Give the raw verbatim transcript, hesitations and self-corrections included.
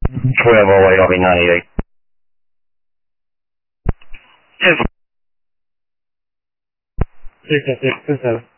twelve oh eight, I'll be ninety-eight. Six, six, six, seven.